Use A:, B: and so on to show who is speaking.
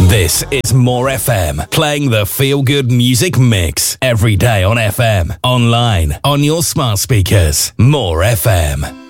A: This is More FM, playing the feel-good music mix every day on FM, online, on your smart speakers. More FM.